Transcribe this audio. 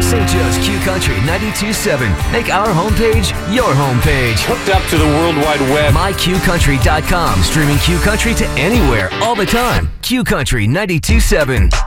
St. Joe's Q Country 92.7. Make our homepage your homepage. Hooked up to the World Wide Web. MyQCountry.com. Streaming Q Country to anywhere, all the time. Q Country 92.7.